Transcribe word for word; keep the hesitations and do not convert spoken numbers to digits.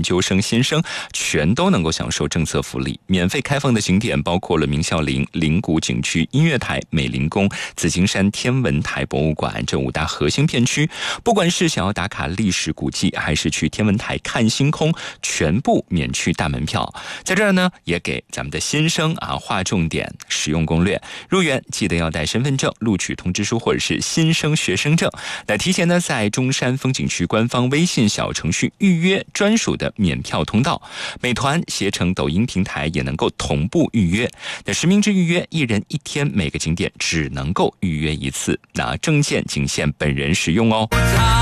究生、新生全都能够享受政策福利。免费开放的景点包括了明孝陵、灵谷景区、音乐台、美龄宫、紫金山天文台博物馆这五大核心片区。不管是想要打卡历史古迹，还是去天文台看星空，全部免去大门票。在这儿呢，也给咱们的新生啊划重点使用攻略。入园记得要带身份证、录取通知书或者是新生学生证。那提前呢，在中山风景区官方微信小程序预约专属的免票通道。美团、携程、抖音平台也能够同步预约。那实名制预约，一人一天，每个景点只能够预约一次。那证件仅限本人使用哦。